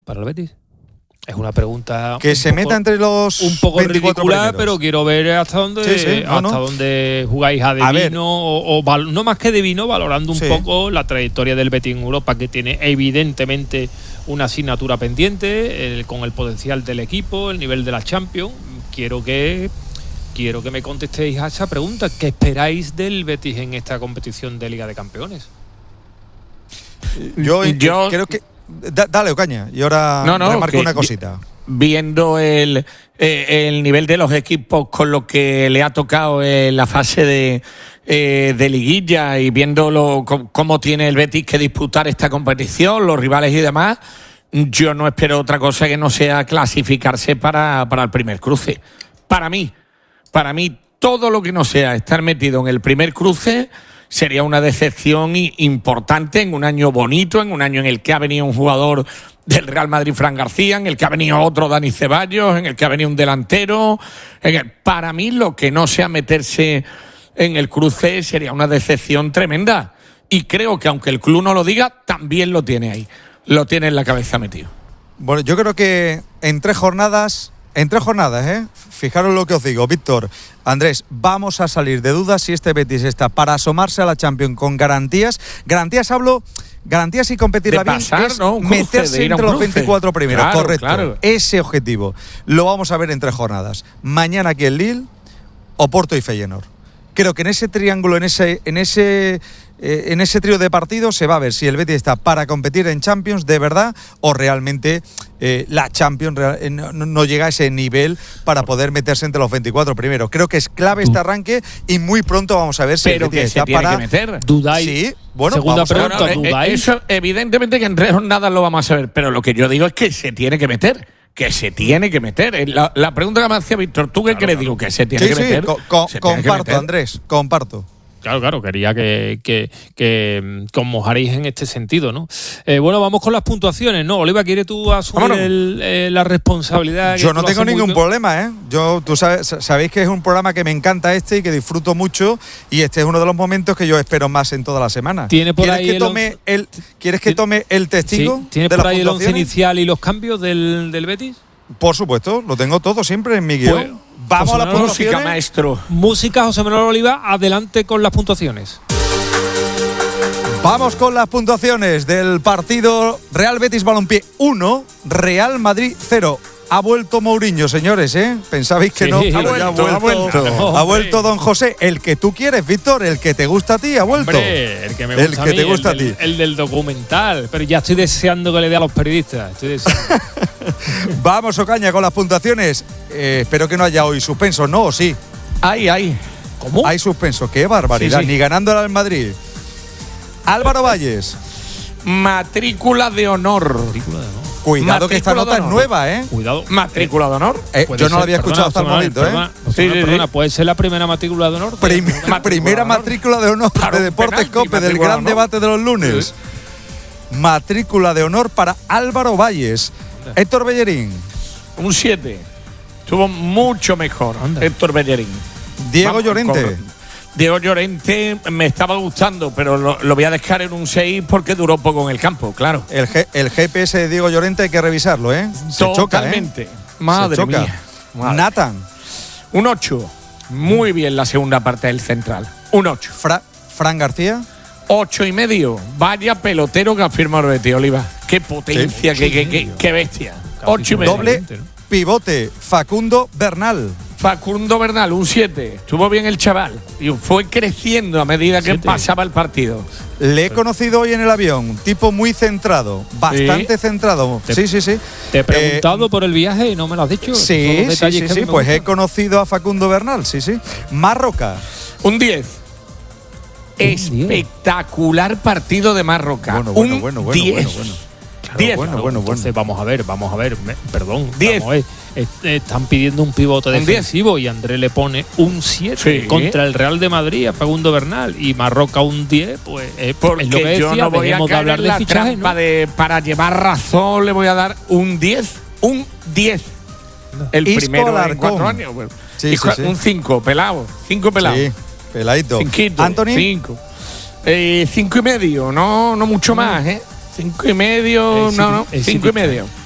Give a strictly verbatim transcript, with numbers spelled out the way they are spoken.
para el Betis? Es una pregunta que se poco, meta entre los un poco ridícula, pero quiero ver hasta dónde sí, sí, no, hasta no. dónde jugáis a Divino o, o val, no más que Divino, valorando un sí. poco la trayectoria del Betis en Europa, que tiene evidentemente una asignatura pendiente el, con el potencial del equipo, el nivel de la Champions. Quiero que quiero que me contestéis a esa pregunta. ¿Qué esperáis del Betis en esta competición de Liga de Campeones? Yo, yo creo que Da, dale, Ocaña, y ahora no, no, remarco una cosita. Viendo el, eh, el nivel de los equipos con lo que le ha tocado en la fase de, eh, de liguilla y viendo lo, cómo tiene el Betis que disputar esta competición, los rivales y demás, yo no espero otra cosa que no sea clasificarse para, para el primer cruce. Para mí, para mí, todo lo que no sea estar metido en el primer cruce sería una decepción importante en un año bonito, en un año en el que ha venido un jugador del Real Madrid, Fran García, en el que ha venido otro, Dani Ceballos, en el que ha venido un delantero. En el, para mí, lo que no sea meterse en el cruce sería una decepción tremenda. Y creo que aunque el club no lo diga, también lo tiene ahí. Lo tiene en la cabeza metido. Bueno, yo creo que en tres jornadas... En tres jornadas, ¿eh? Fijaros lo que os digo, Víctor, Andrés, vamos a salir de dudas si este Betis está para asomarse a la Champions con garantías. Garantías hablo, garantías y competir bien es ¿no? meterse entre los veinticuatro primeros, claro, correcto. Claro. Ese objetivo lo vamos a ver en tres jornadas. Mañana aquí en Lille, Oporto y Feyenoord. Creo que en ese triángulo, en ese, en ese, eh, en ese trío de partidos se va a ver si el Betis está para competir en Champions de verdad o realmente eh, la Champions real, no, no llega a ese nivel para poder meterse entre los veinticuatro primeros. Creo que es clave este arranque y muy pronto vamos a ver si pero el Betis que está se tiene para que meter. ¿Dudáis? Sí, bueno, segunda vamos pregunta, a ver. ¿dudáis? Eso evidentemente que en tres jornadas lo vamos a ver, pero lo que yo digo es que se tiene que meter. Que se tiene que meter. La, la pregunta que me hacía Víctor, ¿tú qué claro, crees? Claro. Digo que se tiene sí, que meter. Sí, co- co- se comparto, tiene que meter. Andrés, comparto. Claro, claro, quería que, que, que, que os mojaréis en este sentido, ¿no? Eh, bueno, vamos con las puntuaciones, ¿no? Oliva, ¿quieres tú asumir el, eh, la responsabilidad? Yo no tengo ningún problema, ¿eh? Yo, tú sabes, sabéis que es un programa que me encanta este y que disfruto mucho y este es uno de los momentos que yo espero más en toda la semana. ¿Tiene por ¿Quieres ahí que el tome once? el ¿Quieres que tome el testigo? Sí. ¿Tienes de por las ahí el once puntuaciones? inicial y los cambios del, del Betis? Por supuesto, lo tengo todo siempre en mi guión. Pues, vamos José a la música, maestro. Música, José Manuel Oliva, adelante con las puntuaciones. Vamos con las puntuaciones del partido Real Betis Balompié uno, Real Madrid cero. Ha vuelto Mourinho, señores, ¿eh? Pensabais que sí, no, ha pero ya ha vuelto. Ha vuelto, no, ha vuelto Don José, el que tú quieres, Víctor, el que te gusta a ti, ha vuelto. Hombre, el que me gusta el que a mí, te gusta el del, a ti. El del documental, pero ya estoy deseando que le dé a los periodistas. Estoy deseando. Vamos, Ocaña, con las puntuaciones. Eh, espero que no haya hoy suspenso, ¿no? ¿O sí? Ay, ay. ¿Cómo? Hay suspenso, qué barbaridad, sí, sí. Ni ganando al Madrid. Álvaro Valles. Matrícula de honor. Matrícula de honor. Cuidado que esta nota es nueva, ¿eh? Cuidado. Matrícula de honor. Eh, yo no ser, la había escuchado hasta perdona, el momento, perdona, ¿eh? Perdona, sí, sí, perdona, sí. ¿puede ser la primera matrícula de honor? Prim matrícula primera de honor. matrícula de honor Para de un Deportes penalti, Cope, del matrícula gran de honor. debate de los lunes. Sí. Matrícula de honor para Álvaro Valles. Héctor Bellerín. Un siete. Estuvo mucho mejor. Anda. Héctor Bellerín. Diego Vamos, Llorente. con- Diego Llorente me estaba gustando, pero lo, lo voy a dejar en un seis porque duró poco en el campo, claro. El, G- el G P S de Diego Llorente hay que revisarlo, ¿eh? Se Totalmente. choca, ¿eh? Madre Se choca. mía. Madre. Nathan. Un ocho. Muy bien la segunda parte del central. Un ocho. Fra- Fran García. Ocho y medio. Vaya pelotero que ha firmado el Betis, Oliva. Qué potencia, Sí, qué, ocho y qué, qué, medio. qué bestia. Casi Ocho y medio. Doble ¿no? pivote. Facundo Bernal. Facundo Bernal, un siete. Estuvo bien el chaval. Y fue creciendo a medida que Siete. pasaba el partido. Le he conocido hoy en el avión. Tipo muy centrado. Bastante Sí. centrado. Te- sí, sí, sí. Te he preguntado Eh, por el viaje y no me lo has dicho. Son Sí, los sí, detalles sí, que a sí. mí me Pues he gustan. conocido a Facundo Bernal, sí, sí. Marroca. Un diez. Espectacular partido de Marroca. Bueno, bueno, un bueno, bueno, diez. bueno, bueno. Claro, diez. bueno, bueno, bueno. Entonces vamos a ver, vamos a ver. Me- perdón. diez. vamos a ver. Est- están pidiendo un pivote Un defensivo y Andrés le pone un siete Sí. contra el Real de Madrid a Facundo Bernal y Marroca un diez, pues eh, Porque es lo que decía, yo no voy a dejemos de caer hablar en de la fichaje, trampa ¿no? de para llevar razón le voy a dar un diez. Un diez. El Isco primero en Alarcón. cuatro años. Bueno. Sí, Isco- sí, sí. Un cinco, pelado. Cinco pelado. Sí, peladito. Cinquito. Anthony. Cinco. Eh, cinco y medio, no, no mucho más, ¿eh? Cinco y medio, Eh, sí, no, no, eh, sí, cinco y sí. medio.